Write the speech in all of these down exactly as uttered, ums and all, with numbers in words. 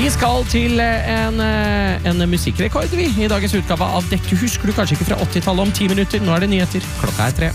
Vi skal til en, en musikkrekord vi, i dagens utgave av Dette husker du kanskje ikke fra åttitallet om ti minutter. Nå er det nyheter. Klokka er tre.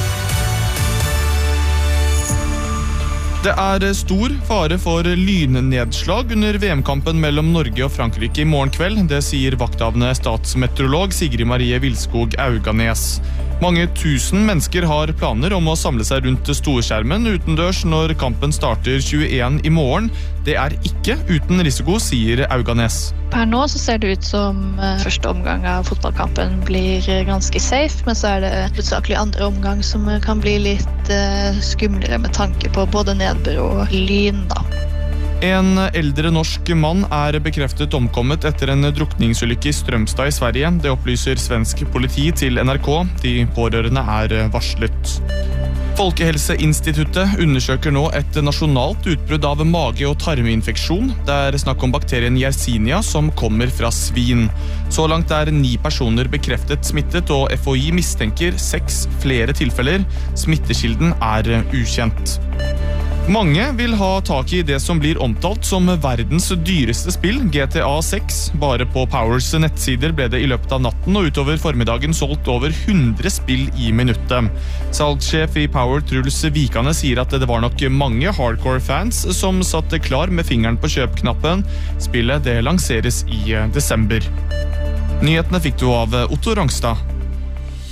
Det er stor fare for lynnedslag under V M-kampen mellom Norge og Frankrike i morgen kveld. Det sier vakthavende statsmeteorolog Sigrid Marie Vilskog Auganes. Mange tusen mennesker har planer om å samle seg rundt storskjermen utendørs når kampen starter tjueen i morgen. Det er ikke uten risiko, sier Auganes. Per nå så ser det ut som første omgang av fotballkampen blir ganske safe, men så er det hovedsakelig andre omgang som kan bli litt uh, skumlere med tanke på både nedbør og lyn da. En eldre norsk mann er bekreftet omkommet etter en drukningsulykke i Strømstad i Sverige. Det opplyser svensk politi til N R K. De pårørende er varslet. Folkehelseinstituttet undersøker nå et nasjonalt utbrudd av mage- og tarminfeksjon. Det er snakk om bakterien Yersinia som kommer fra svin. Så langt er ni personer bekreftet smittet, og F H I mistenker seks flere tilfeller. Smittekilden er ukjent. Mange vil ha tak i det som blir omtalt som verdens dyreste spill, G T A seks. Bare på Powers nettsider ble det i løpet av natten og utover formiddagen solgt over hundre spill i minuttet. Salgssjef i Power, Truls Vikane, sier at det var nok mange hardcore fans som satt klar med fingeren på kjøpknappen. Spillet det lanseres i desember. Nyhetene fikk du av Otto Rangstad.